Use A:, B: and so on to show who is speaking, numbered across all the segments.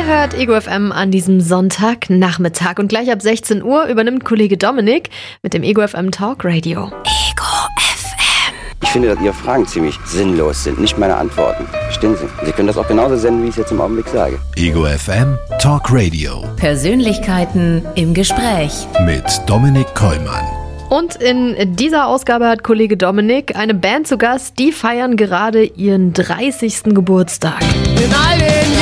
A: Ihr hört Ego FM an diesem Sonntagnachmittag und gleich ab 16 Uhr übernimmt Kollege Dominik mit dem Ego FM Talk Radio. Ego FM.
B: Ich finde, dass Ihre Fragen ziemlich sinnlos sind, nicht meine Antworten. Verstehen Sie? Sie können das auch genauso senden, wie ich es jetzt im Augenblick sage.
C: Ego FM Talk Radio.
D: Persönlichkeiten im Gespräch.
C: Mit Dominik Kollmann.
A: Und in dieser Ausgabe hat Kollege Dominik eine Band zu Gast, die feiern gerade ihren 30. Geburtstag.
E: In all den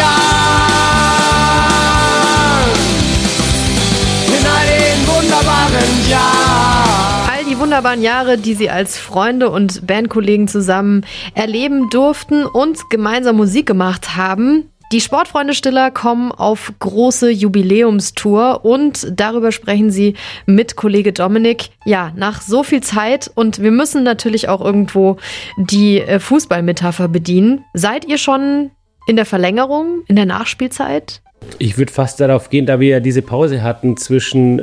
E: wunderbaren Jahren.
A: All die wunderbaren Jahre, die sie als Freunde und Bandkollegen zusammen erleben durften und gemeinsam Musik gemacht haben. Die Sportfreunde Stiller kommen auf große Jubiläumstour und darüber sprechen sie mit Kollege Dominik. Ja, nach so viel Zeit und wir müssen natürlich auch irgendwo die Fußballmetapher bedienen. Seid ihr schon in der Verlängerung, in der Nachspielzeit?
F: Ich würde fast darauf gehen, da wir ja diese Pause hatten zwischen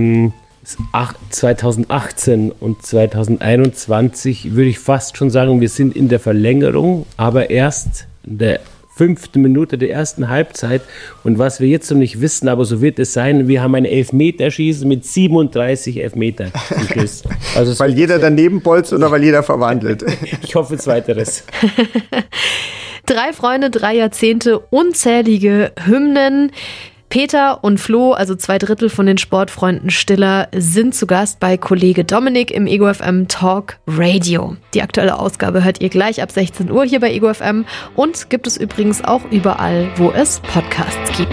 F: 2018 und 2021, würde ich fast schon sagen, wir sind in der Verlängerung, aber erst in der 5. Minute der ersten Halbzeit. Und was wir jetzt noch nicht wissen, aber so wird es sein, wir haben ein Elfmeterschießen mit 37 Elfmetern. Also
G: weil jeder daneben bolzt oder weil jeder verwandelt?
F: Ich hoffe zweiteres.
A: 3 Freunde, 3 Jahrzehnte, unzählige Hymnen. Peter und Flo, also 2/3 von den Sportfreunden Stiller, sind zu Gast bei Kollege Dominik im Ego FM Talk Radio. Die aktuelle Ausgabe hört ihr gleich ab 16 Uhr hier bei Ego FM und gibt es übrigens auch überall, wo es Podcasts gibt.